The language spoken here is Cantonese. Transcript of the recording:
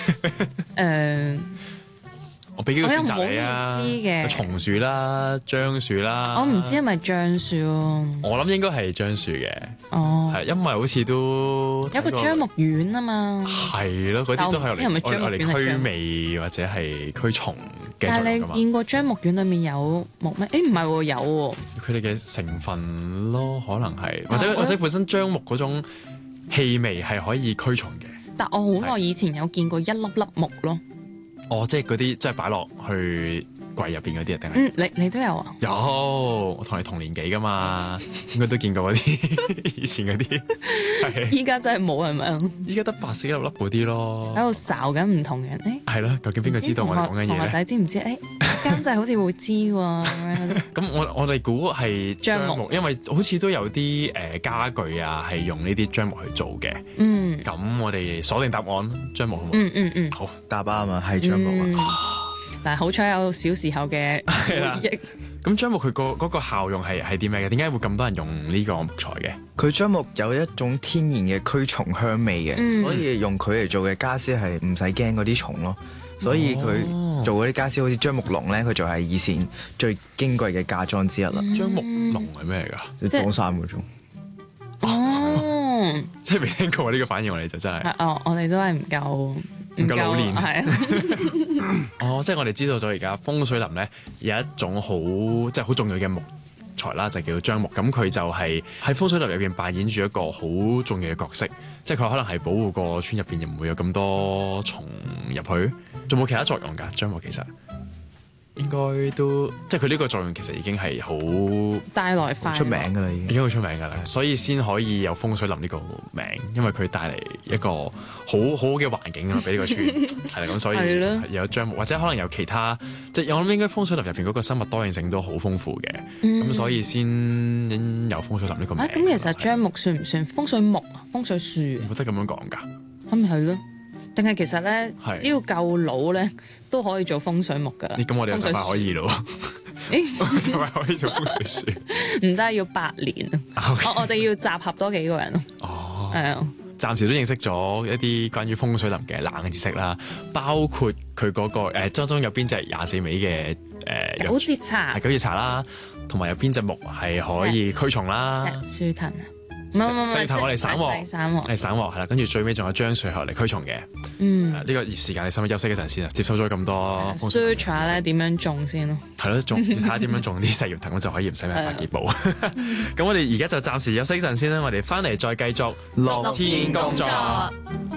我俾幾個選擇你我有冇意思嘅有松樹啦、樟樹啦。 我唔知係咪樟樹咯。 我諗應該係樟樹嘅。 哦， 係因為好似都有個樟木丸啊嘛。 係咯，嗰啲都係我哋驅味或者係驅蟲嘅。 但係你見過樟木丸裡面有木咩？唔係喎，有喎。 佢哋嘅成分咯，可能係或者本身樟木嗰種氣味係可以驅蟲嘅。 但我好耐以前有見過一粒粒木咯。 哦，即係嗰啲即係擺落去櫃入邊嗰啲啊？定係你都有啊？ 有，我同你同年紀噶嘛，應該都見過嗰啲以前嗰啲。係。依家真係冇係咪啊？ 依家得白色一粒粒嗰啲咯。 喺度睄緊唔同嘅人， 係咯，究竟邊個知道我哋講緊嘢咧？ 同學仔知唔知？監製好似會知喎。 咁我哋估係樟木，因為好似都有啲家具啊係用呢啲樟木去做嘅。咁我哋鎖定答案，樟木好冇？好， 答啱啊，係樟木啊。 但係好彩有小時候嘅回憶。 咁樟木佢嗰個效用係啲咩嘅？點解會咁多人用呢個木材嘅？ 佢樟木有一種天然嘅驅蟲香味嘅，所以用佢嚟做嘅家私係唔使驚嗰啲蟲咯。所以佢做嗰啲家私，好似樟木籠咧，佢就係以前最矜貴嘅嫁妝之一啦。 樟木籠係咩嚟㗎？ 即係綁衫嗰種。 哦， 即係未聽過呢個反應，我哋就真係。 我哋都係唔夠老練， 係啊。 即係我哋知道咗而家風水林咧有一種即係好重要嘅木材啦，就叫樟木。咁佢就係喺風水林入邊扮演住一個好重要嘅角色，即係佢可能係保護個村入邊唔會有咁多蟲入去。仲冇其他作用㗎？樟木其實應該都即係佢呢個作用其實已經係好帶來快樂， 出名㗎啦，已經好出名㗎啦，所以先可以有風水林呢個名，因為佢帶嚟一個好好嘅環境啊，俾呢個村係啦，咁所以有樟木或者可能有其他，即係我諗應該風水林入邊嗰個生物多樣性都好豐富嘅，咁所以先有風水林呢個名。 咁其實樟木算唔算風水木啊？風水樹？ 冇得咁樣講㗎。 咁咪係咯。定係其實咧，只要夠老咧，都可以做風水木噶啦。 咁我哋就快可以咯，就快可以做風水樹。 唔得，要8年啊！我哋要集合多幾個人咯。 哦， 係啊。 暫時都認識咗一啲關於風水林嘅冷知識啦，包括佢嗰個當中有邊隻24味嘅九節茶， 係九節茶啦，同埋有邊隻木係可以驅蟲啦。 石樹藤。 細藤我哋散鑊， 係散鑊係啦，跟住最尾仲有樟樹殼嚟驅蟲嘅。呢個時間你使唔使休息一陣先啊？接收咗咁多 search 下咧點樣種先咯。 係咯，睇下點樣種啲石藥藤，咁就可以唔使買百幾部。咁我哋而家就暫時休息一陣先啦，我哋翻嚟再繼續樂天工作。